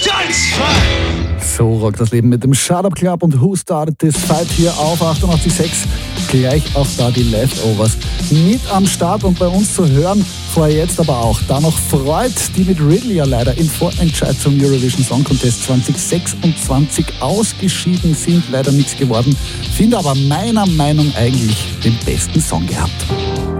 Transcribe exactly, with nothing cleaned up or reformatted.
So rockt das Leben mit dem Shut Up Club und Who Started This Fight hier auf achtundachtzig Komma sechs. Gleich auch da die Leftovers mit am Start und bei uns zu hören. Vorher jetzt aber auch da noch Freud, die mit Ridley ja leider im Vorentscheid zum Eurovision Song Contest zwanzig sechsundzwanzig ausgeschieden sind. Leider nichts geworden. Finde aber meiner Meinung nach eigentlich den besten Song gehabt.